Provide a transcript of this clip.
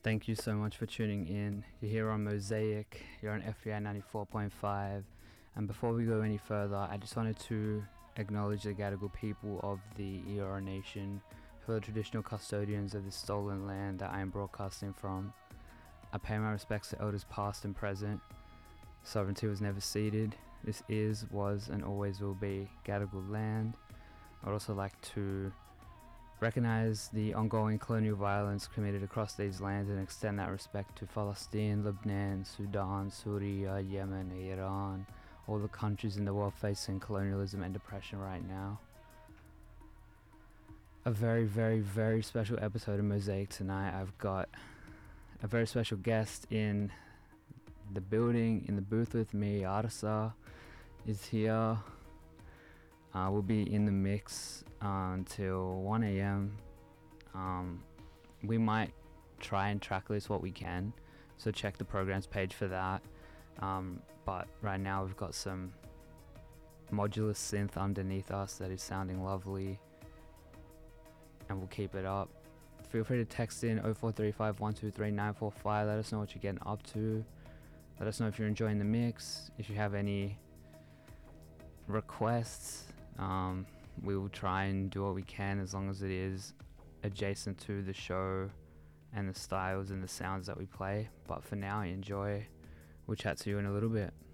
Thank you so much for tuning in. You're here on Mosaic, you're on FBI 94.5. And before we go any further, I just wanted to acknowledge the Gadigal people of the Eora Nation, who are the traditional custodians of this stolen land that I am broadcasting from. I pay my respects to elders past and present. Sovereignty was never ceded. This is, was, and always will be Gadigal land. I'd also like to recognize the ongoing colonial violence committed across these lands and extend that respect to Palestine, Lebanon, Sudan, Syria, Yemen, Iran, all the countries in the world facing colonialism and depression right now. A very, very, very special episode of Mosaic tonight. I've got a very special guest in the building, in the booth with me. Arsa is here. We'll be in the mix until 1 a.m. We might try and tracklist what we can, so check the programs page for that. But right now we've got some modular synth underneath us that is sounding lovely, and we'll keep it up. Feel free to text in 0435 123 945. Let us know what you're getting up to. Let us know if you're enjoying the mix. If you have any requests, we will try and do what we can as long as it is adjacent to the show and the styles and the sounds that we play. But for now, enjoy. We'll chat to you in a little bit.